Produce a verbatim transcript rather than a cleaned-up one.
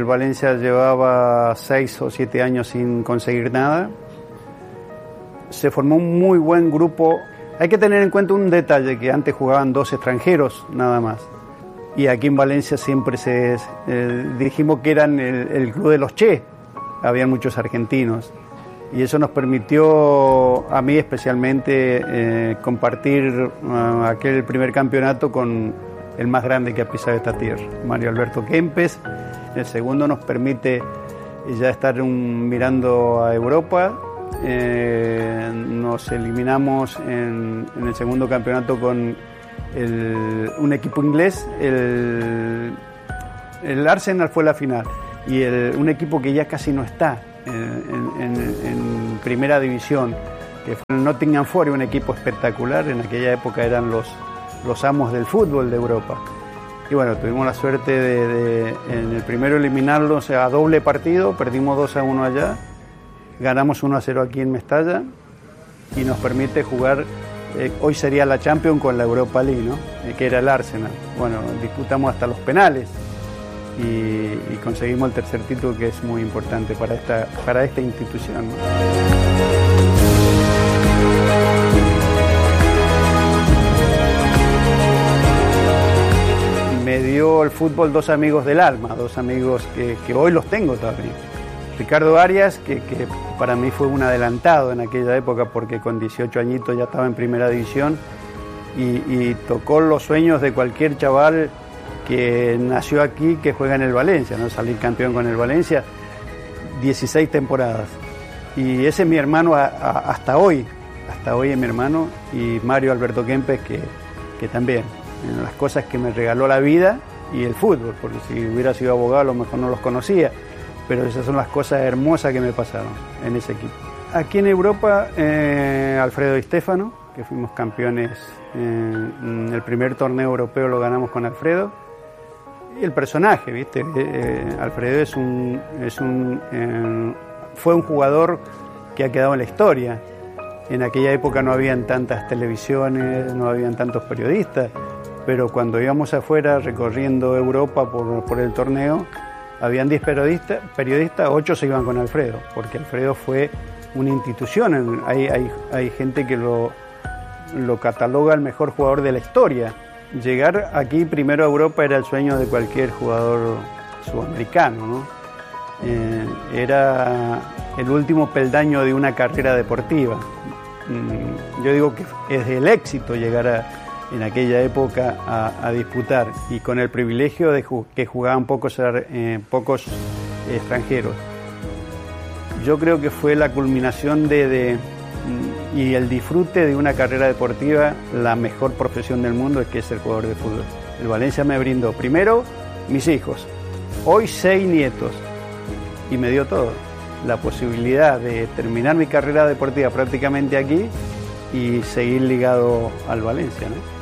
Valencia llevaba seis o siete años sin conseguir nada. Se formó un muy buen grupo. Hay que tener en cuenta un detalle, que antes jugaban dos extranjeros nada más. Y aquí en Valencia siempre se eh, dijimos que eran el, el club de los Che. Habían muchos argentinos. Y eso nos permitió, a mí especialmente, eh, compartir uh, aquel primer campeonato con el más grande que ha pisado esta tierra, Mario Alberto Kempes. El segundo nos permite ya estar un, mirando a Europa. Eh, nos eliminamos en, en el segundo campeonato con el, un equipo inglés. El, el Arsenal fue la final. Y el, un equipo que ya casi no está en, en, en primera división, que fue el Nottingham Forest, un equipo espectacular. En aquella época eran los, los amos del fútbol de Europa. Y bueno, tuvimos la suerte de, de en el primero eliminarlos a doble partido, perdimos dos a uno allá, ganamos uno a cero aquí en Mestalla y nos permite jugar, eh, hoy sería la Champions con la Europa League, ¿no? Eh, que era el Arsenal. Bueno, disputamos hasta los penales. Y, y conseguimos el tercer título, que es muy importante para esta, para esta institución, ¿no? Me dio el fútbol dos amigos del alma, dos amigos que, que hoy los tengo todavía. Ricardo Arias, que, que para mí fue un adelantado en aquella época, porque con dieciocho añitos ya estaba en primera división y, y tocó los sueños de cualquier chaval que nació aquí, que juega en el Valencia, ¿no? Salir campeón con el Valencia, dieciséis temporadas. Y ese es mi hermano a, a, hasta hoy, hasta hoy es mi hermano, y Mario Alberto Kempes, que, que también, en las cosas que me regaló la vida y el fútbol, porque si hubiera sido abogado a lo mejor no los conocía, pero esas son las cosas hermosas que me pasaron en ese equipo. Aquí en Europa, eh, Alfredo Di Stéfano, que fuimos campeones, eh, en el primer torneo europeo lo ganamos con Alfredo. Y el personaje, ¿viste? Eh, Alfredo es un, es un, eh, fue un jugador que ha quedado en la historia. En aquella época no habían tantas televisiones, no habían tantos periodistas, pero cuando íbamos afuera recorriendo Europa por, por el torneo, habían diez periodistas, periodistas, ocho se iban con Alfredo, porque Alfredo fue una institución. Hay, hay, hay gente que lo, lo cataloga el mejor jugador de la historia. Llegar aquí primero a Europa era el sueño de cualquier jugador sudamericano, ¿no? Eh, era el último peldaño de una carrera deportiva. Mm, yo digo que es el éxito llegar a, en aquella época a, a disputar, y con el privilegio de ju- que jugaban pocos, eh, pocos extranjeros. Yo creo que fue la culminación de, de y el disfrute de una carrera deportiva, la mejor profesión del mundo, es que es el jugador de fútbol. El Valencia me brindó primero mis hijos, hoy seis nietos, y me dio todo, la posibilidad de terminar mi carrera deportiva prácticamente aquí y seguir ligado al Valencia, ¿no?